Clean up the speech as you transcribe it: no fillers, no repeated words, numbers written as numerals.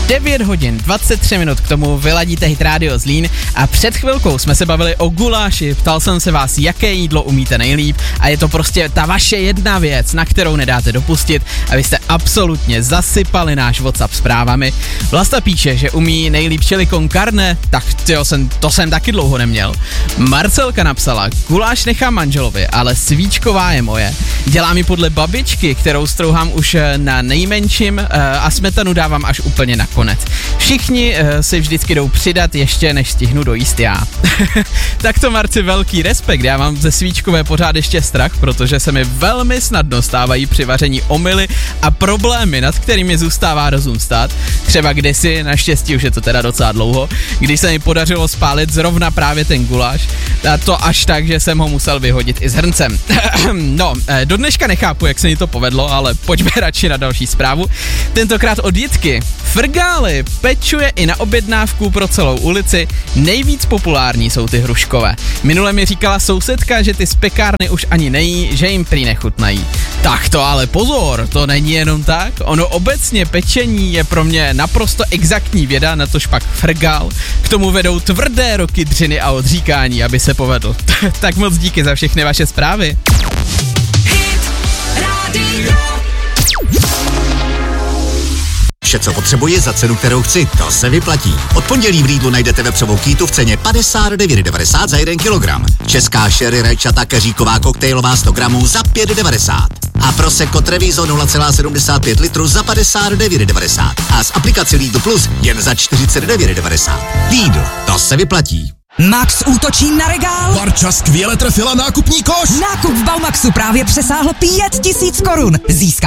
9 hodin, 23 minut k tomu vyladíte Hit Radio Zlín a před chvilkou jsme se bavili o guláši, ptal jsem se vás, jaké jídlo umíte nejlíp a je to prostě ta vaše jedna věc, na kterou nedáte dopustit, abyste absolutně zasypali náš WhatsApp zprávami. Vlasta píše, že umí nejlíp chili con carne, tak to jsem taky dlouho neměl. Marcelka napsala, guláš nechám manželovi, ale svíčková je moje. Dělá mi podle babičky, kterou strouhám už na nejmenším a smetanu dávám až úplně na konec. Všichni si vždycky jdou přidat ještě než stihnu dojíst já. Tak to, Marci, velký respekt, já mám ze svíčkové pořád ještě strach, protože se mi velmi snadno stávají při vaření omyly a problémy, nad kterými zůstává rozum stát. Třeba kdysi, naštěstí už je to teda docela dlouho, když se mi podařilo spálit zrovna právě ten guláš, a to až tak, že jsem ho musel vyhodit i s hrncem. No, do dneška nechápu, jak se mi to povedlo, ale pojďme radši na další zprávu. Tentokrát od Jitky. Frgály pečuje i na objednávku pro celou ulici, nejvíc populární jsou ty hruškové. Minule mi říkala sousedka, že ty z pekárny už ani nejí, že jim prý nechutnají. Tak to ale pozor, to není jenom tak, ono obecně pečení je pro mě naprosto exaktní věda, natož pak frgál. K tomu vedou tvrdé roky dřiny a odříkání, aby se povedl. Tak moc díky za všechny vaše zprávy. Vše, co potřebuji za cenu, kterou chci, to se vyplatí. Od pondělí v Lidlu najdete vepřovou kýtu v ceně 59,90 za 1 kilogram. Česká sherry rajčata keříková koktejlová 100 gramů za 5,90. A Prosecco Treviso 0,75 litru za 59,90. A z aplikace Lidl Plus jen za 49,90. Lidl, to se vyplatí. Max útočí na regál. Barča skvěle trefila nákupní koš. Nákup v Baumaxu právě přesáhl 5 000 korun. Získal